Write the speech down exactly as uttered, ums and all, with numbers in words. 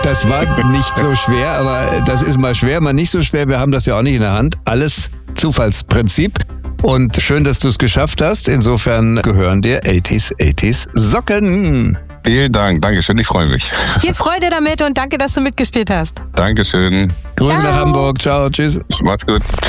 Das war nicht so schwer, aber das ist mal schwer, mal nicht so schwer. Wir haben das ja auch nicht in der Hand. Alles Zufallsprinzip. Und schön, dass du es geschafft hast. Insofern gehören dir achtziger achtziger Socken. Vielen Dank, Dankeschön, ich freue mich. Viel Freude damit und danke, dass du mitgespielt hast. Dankeschön. Grüße Ciao. nach Hamburg. Ciao, tschüss. Macht's gut. Tschüss.